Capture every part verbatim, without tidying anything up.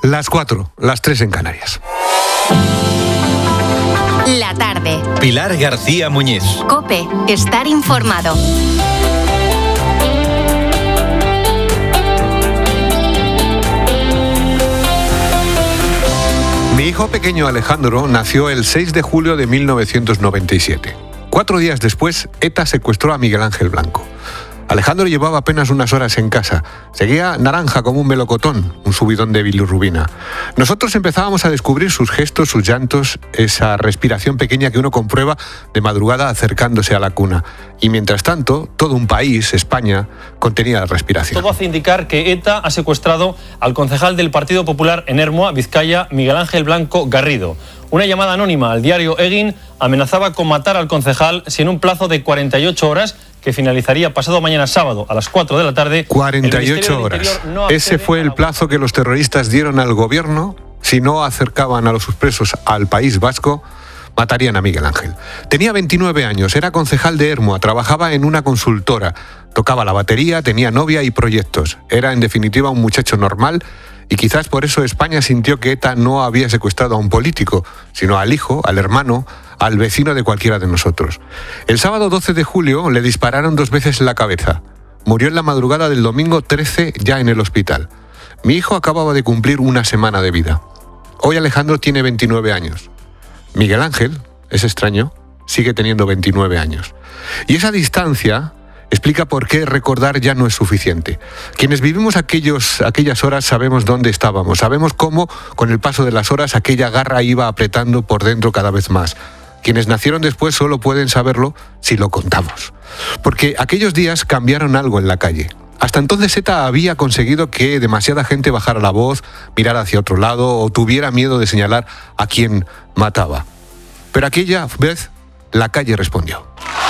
Las cuatro, las tres en Canarias. La tarde. Pilar García Muñiz. COPE. Estar informado. Mi hijo pequeño Alejandro nació el seis de julio de mil novecientos noventa y siete. Cuatro días después, ETA secuestró a Miguel Ángel Blanco. Alejandro llevaba apenas unas horas en casa. Seguía naranja como un melocotón, un subidón de bilirrubina. Nosotros empezábamos a descubrir sus gestos, sus llantos, esa respiración pequeña que uno comprueba de madrugada acercándose a la cuna. Y mientras tanto, todo un país, España, contenía la respiración. Todo hace indicar que ETA ha secuestrado al concejal del Partido Popular en Ermua, Vizcaya, Miguel Ángel Blanco Garrido. Una llamada anónima al diario Egin amenazaba con matar al concejal si en un plazo de cuarenta y ocho horas, que finalizaría pasado mañana sábado a las cuatro de la tarde... cuarenta y ocho horas. No Ese fue el plazo que los terroristas dieron al gobierno. Si no acercaban a los presos al País Vasco, matarían a Miguel Ángel. Tenía veintinueve años, era concejal de Ermua, trabajaba en una consultora, tocaba la batería, tenía novia y proyectos. Era, en definitiva, un muchacho normal. Y quizás por eso España sintió que ETA no había secuestrado a un político, sino al hijo, al hermano, al vecino de cualquiera de nosotros. El sábado doce de julio le dispararon dos veces en la cabeza. Murió en la madrugada del domingo trece ya en el hospital. Mi hijo acababa de cumplir una semana de vida. Hoy Alejandro tiene veintinueve años. Miguel Ángel, es extraño, sigue teniendo veintinueve años. Y esa distancia explica por qué recordar ya no es suficiente. Quienes vivimos aquellos, aquellas horas sabemos dónde estábamos, sabemos cómo, con el paso de las horas, aquella garra iba apretando por dentro cada vez más. Quienes nacieron después solo pueden saberlo si lo contamos. Porque aquellos días cambiaron algo en la calle. Hasta entonces ETA había conseguido que demasiada gente bajara la voz, mirara hacia otro lado o tuviera miedo de señalar a quien mataba. Pero aquella vez la calle respondió.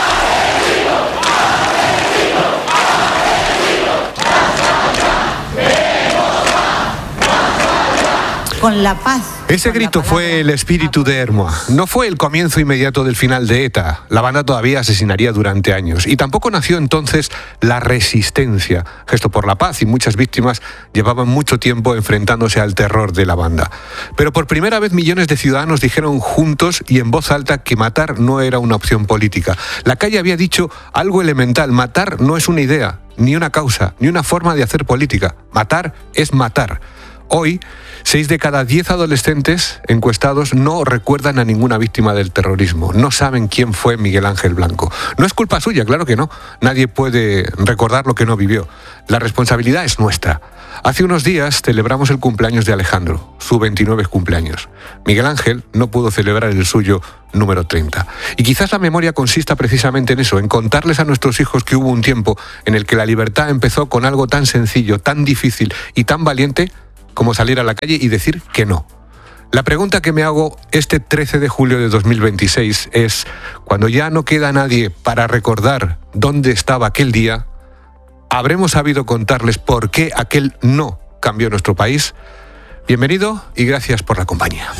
Con la paz. Ese grito fue el espíritu de Ermua. No fue el comienzo inmediato del final de ETA. La banda todavía asesinaría durante años. Y tampoco nació entonces la resistencia. Gesto por la paz, y muchas víctimas llevaban mucho tiempo enfrentándose al terror de la banda. Pero por primera vez millones de ciudadanos dijeron juntos y en voz alta que matar no era una opción política. La calle había dicho algo elemental: matar no es una idea, ni una causa, ni una forma de hacer política. Matar es matar. Hoy, seis de cada diez adolescentes encuestados no recuerdan a ninguna víctima del terrorismo. No saben quién fue Miguel Ángel Blanco. No es culpa suya, claro que no. Nadie puede recordar lo que no vivió. La responsabilidad es nuestra. Hace unos días celebramos el cumpleaños de Alejandro, su veintinueve cumpleaños. Miguel Ángel no pudo celebrar el suyo número treinta. Y quizás la memoria consista precisamente en eso, en contarles a nuestros hijos que hubo un tiempo en el que la libertad empezó con algo tan sencillo, tan difícil y tan valiente como salir a la calle y decir que no. La pregunta que me hago este trece de julio de dos mil veintiséis es, cuando ya no queda nadie para recordar dónde estaba aquel día, ¿habremos sabido contarles por qué aquel no cambió nuestro país? Bienvenido y gracias por la compañía.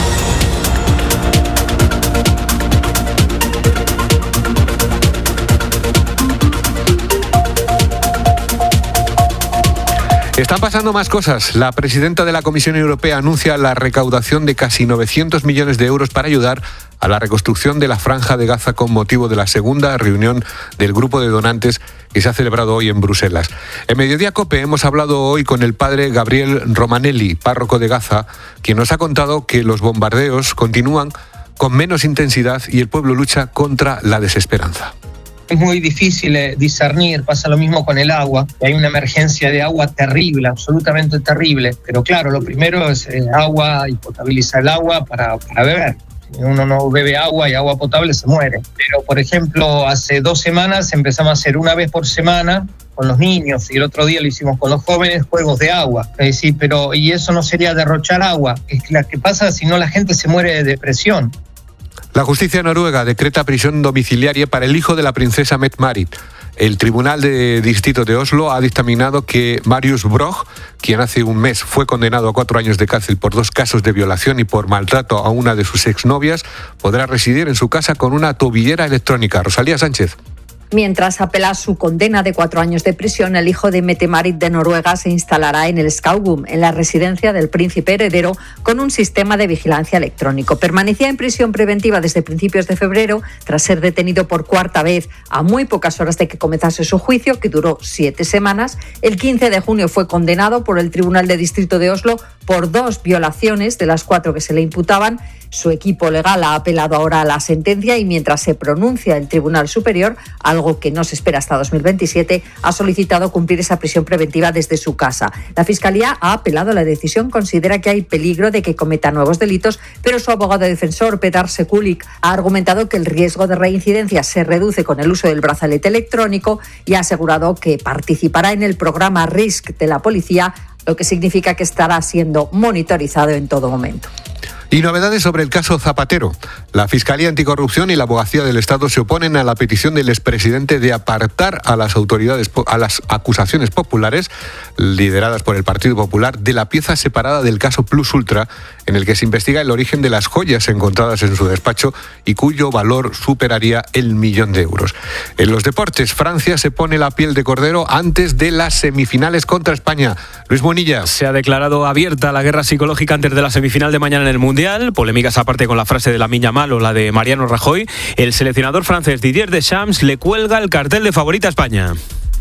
Están pasando más cosas. La presidenta de la Comisión Europea anuncia la recaudación de casi novecientos millones de euros para ayudar a la reconstrucción de la Franja de Gaza con motivo de la segunda reunión del grupo de donantes que se ha celebrado hoy en Bruselas. En Mediodía COPE hemos hablado hoy con el padre Gabriel Romanelli, párroco de Gaza, quien nos ha contado que los bombardeos continúan con menos intensidad y el pueblo lucha contra la desesperanza. Es muy difícil eh, discernir, pasa lo mismo con el agua. Hay una emergencia de agua terrible, absolutamente terrible. Pero claro, lo primero es eh, agua y potabilizar el agua para, para beber. Si uno no bebe agua y agua potable, se muere. Pero, por ejemplo, hace dos semanas empezamos a hacer una vez por semana con los niños, y el otro día lo hicimos con los jóvenes, juegos de agua. Es decir, pero, y eso no sería derrochar agua. Es que la que pasa, si no la gente se muere de depresión. La justicia noruega decreta prisión domiciliaria para el hijo de la princesa Mette-Marit. El Tribunal de Distrito de Oslo ha dictaminado que Marius Brog, quien hace un mes fue condenado a cuatro años de cárcel por dos casos de violación y por maltrato a una de sus exnovias, podrá residir en su casa con una tobillera electrónica. Rosalía Sánchez. Mientras apela su condena de cuatro años de prisión, el hijo de Mette-Marit de Noruega se instalará en el Skaugum, en la residencia del príncipe heredero, con un sistema de vigilancia electrónico. Permanecía en prisión preventiva desde principios de febrero, tras ser detenido por cuarta vez a muy pocas horas de que comenzase su juicio, que duró siete semanas. El quince de junio fue condenado por el Tribunal de Distrito de Oslo por dos violaciones de las cuatro que se le imputaban. Su equipo legal ha apelado ahora a la sentencia y mientras se pronuncia el Tribunal Superior, algo que no se espera hasta dos mil veintisiete, ha solicitado cumplir esa prisión preventiva desde su casa. La Fiscalía ha apelado a la decisión, considera que hay peligro de que cometa nuevos delitos, pero su abogado defensor, Petar Sekulic, ha argumentado que el riesgo de reincidencia se reduce con el uso del brazalete electrónico y ha asegurado que participará en el programa RISC de la policía, lo que significa que estará siendo monitorizado en todo momento. Y novedades sobre el caso Zapatero. La Fiscalía Anticorrupción y la Abogacía del Estado se oponen a la petición del expresidente de apartar a las autoridades, a las acusaciones populares, lideradas por el Partido Popular, de la pieza separada del caso Plus Ultra, en el que se investiga el origen de las joyas encontradas en su despacho y cuyo valor superaría el millón de euros. En los deportes, Francia se pone la piel de cordero antes de las semifinales contra España. Luis Bonilla. Se ha declarado abierta la guerra psicológica antes de la semifinal de mañana en el Mundial. Polémicas aparte con la frase de Lamine Yamal o la de Mariano Rajoy. El seleccionador francés Didier Deschamps le cuelga el cartel de favorita a España.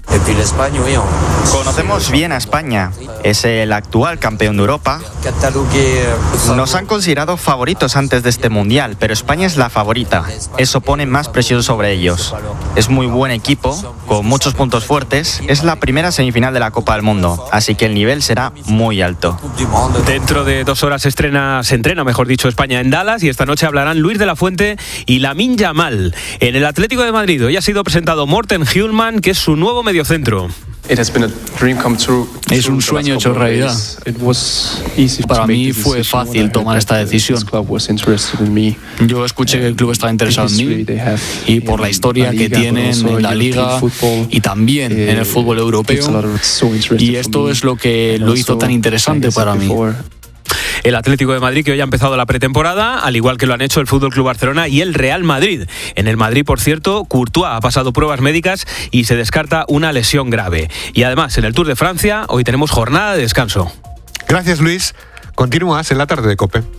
Conocemos bien a España, es el actual campeón de Europa. Nos han considerado favoritos antes de este Mundial, pero España es la favorita. Eso pone más presión sobre ellos. Es muy buen equipo, con muchos puntos fuertes. Es la primera semifinal de la Copa del Mundo, así que el nivel será muy alto. Dentro de dos horas se estrena, se entrena, mejor dicho, España en Dallas, y esta noche hablarán Luis de la Fuente y Lamine Yamal. En el Atlético de Madrid hoy ha sido presentado Morten Hjulmand, que es su nuevo medio centro. Es un sueño hecho realidad. Para mí fue fácil tomar esta decisión. Yo escuché que el club estaba interesado en mí y por la historia que tienen en la liga y también en el fútbol europeo, y esto es lo que lo hizo tan interesante para mí. El Atlético de Madrid, que hoy ha empezado la pretemporada, al igual que lo han hecho el F C Barcelona y el Real Madrid. En el Madrid, por cierto, Courtois ha pasado pruebas médicas y se descarta una lesión grave. Y además, en el Tour de Francia, hoy tenemos jornada de descanso. Gracias, Luis. Continúas en la tarde de COPE.